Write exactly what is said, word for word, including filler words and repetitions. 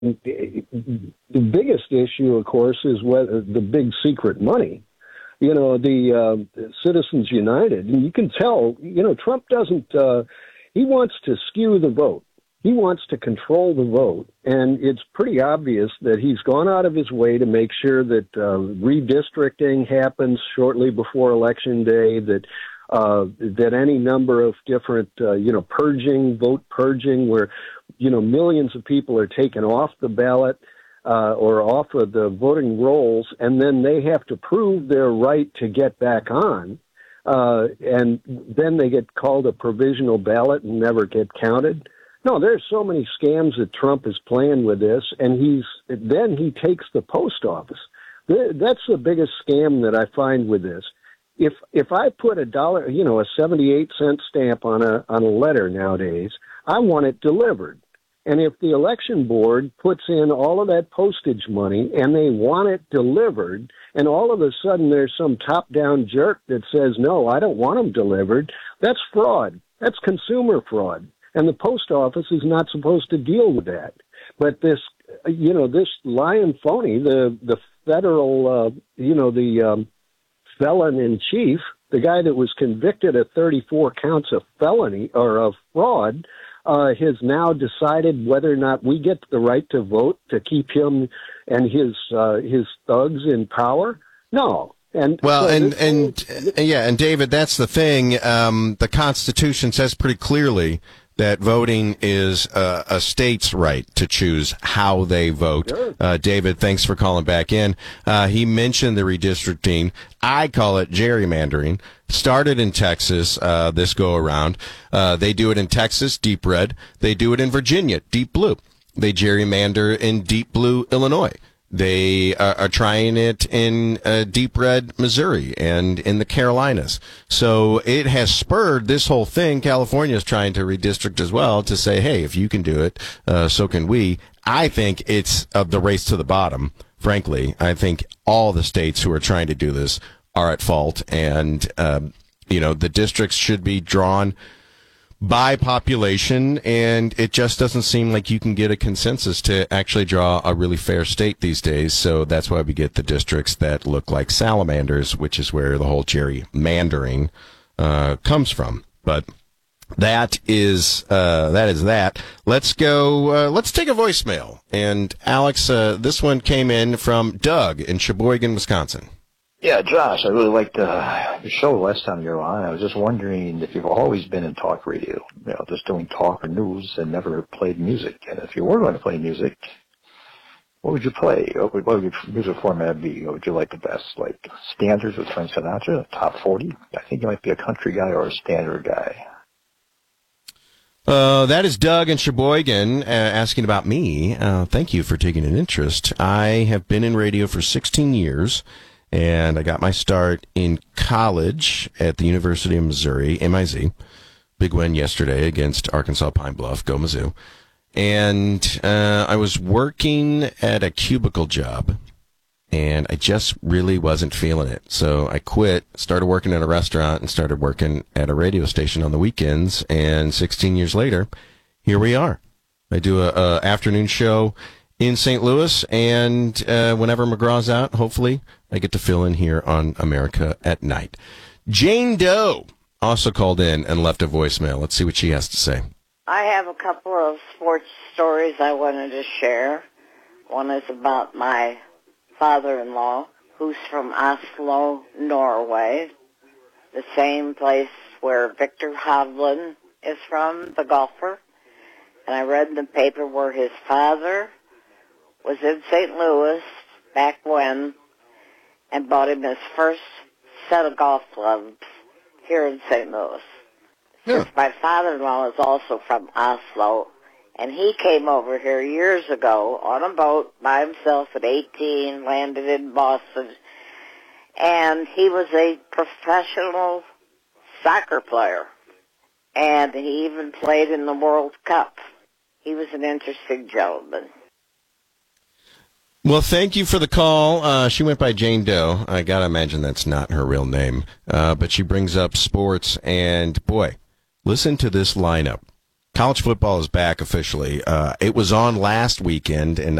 the biggest issue, of course, is whether the big secret money. You know, the uh, Citizens United, and you can tell, you know, Trump doesn't, uh, he wants to skew the vote. He wants to control the vote. And it's pretty obvious that he's gone out of his way to make sure that uh, redistricting happens shortly before Election Day, that uh, that any number of different, uh, you know, purging, vote purging, where, you know, millions of people are taken off the ballot. Uh, or off of the voting rolls, and then they have to prove their right to get back on, uh, and then they get called a provisional ballot and never get counted. No, there's so many scams that Trump is playing with this, and he's then he takes the post office. That's the biggest scam that I find with this. If if I put a dollar, you know, a seventy-eight cent stamp on a on a letter nowadays, I want it delivered. And if the election board puts in all of that postage money and they want it delivered, and all of a sudden there's some top-down jerk that says, no, I don't want them delivered, that's fraud. That's consumer fraud. And the post office is not supposed to deal with that. But this, you know, this lying phony, the, the federal, uh, you know, the um, felon in chief, the guy that was convicted of thirty-four counts of felony or of fraud, Uh, has now decided whether or not we get the right to vote to keep him and his uh, his thugs in power. No. And well, so and, this, and, and yeah, and David, that's the thing. Um, the Constitution says pretty clearly that voting is uh, a state's right to choose how they vote. Sure. Uh, David, thanks for calling back in. Uh, he mentioned the redistricting. I call it gerrymandering. Started in Texas, uh, this go around. Uh, they do it in Texas, deep red. They do it in Virginia, deep blue. They gerrymander in deep blue, Illinois. They uh, are trying it in uh, deep red Missouri and in the Carolinas. So it has spurred this whole thing. California is trying to redistrict as well to say, hey, if you can do it, uh, so can we. I think it's uh, the race to the bottom, frankly. I think all the states who are trying to do this are at fault. And, um, you know, the districts should be drawn by population, and it just doesn't seem like you can get a consensus to actually draw a really fair state these days. So that's why we get the districts that look like salamanders, which is where the whole gerrymandering uh, comes from. But that is uh, that is that. Let's go. Uh, let's take a voicemail. And Alex, uh, this one came in from Doug in Sheboygan, Wisconsin. Yeah, Josh, I really liked uh, your show last time you were on. I was just wondering if you've always been in talk radio, you know, just doing talk or news and never played music. And if you were going to play music, what would you play? What would, what would your music format be? What would you like the best? Like standards with Frank Sinatra, top forty? I think you might be a country guy or a standard guy. Uh, that is Doug in Sheboygan uh, asking about me. Uh, thank you for taking an interest. I have been in radio for sixteen years. And I got my start in college at the University of Missouri, M I Z. Big win yesterday against Arkansas Pine Bluff. Go Mizzou. And uh, I was working at a cubicle job, and I just really wasn't feeling it. So I quit, started working at a restaurant, and started working at a radio station on the weekends. And sixteen years later, here we are. I do a, a afternoon show in Saint Louis, and uh, whenever McGraw's out, hopefully, I get to fill in here on America at Night. Jane Doe also called in and left a voicemail. Let's see what she has to say. I have a couple of sports stories I wanted to share. One is about my father-in-law, who's from Oslo, Norway, the same place where Victor Hovland is from, the golfer. And I read in the paper where his father was in Saint Louis back when and bought him his first set of golf clubs here in Saint Louis. Yeah. Since my father-in-law is also from Oslo, and he came over here years ago on a boat by himself at eighteen, landed in Boston, and he was a professional soccer player, and he even played in the World Cup. He was an interesting gentleman. Well, thank you for the call. Uh, she went by Jane Doe. I gotta imagine that's not her real name. Uh, but she brings up sports, and boy, listen to this lineup. College football is back officially. Uh, it was on last weekend, and